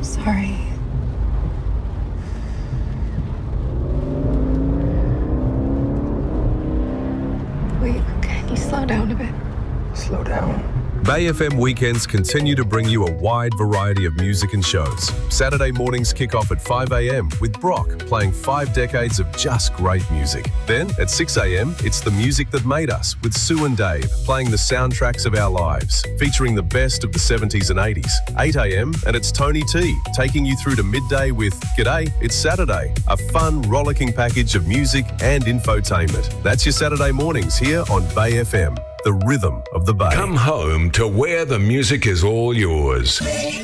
Sorry. Wait, can you slow down a bit? Slow down. Bay FM weekends continue to bring you a wide variety of music and shows. Saturday mornings kick off at 5 a.m. with Brock playing 5 decades of just great music. Then at 6 a.m, it's The Music That Made Us with Sue and Dave playing the soundtracks of our lives, featuring the best of the 70s and 80s. 8 a.m, and it's Tony T taking you through to midday with G'day, It's Saturday, a fun, rollicking package of music and infotainment. That's your Saturday mornings here on Bay FM. The rhythm of the Bay. Come home to where the music is all yours.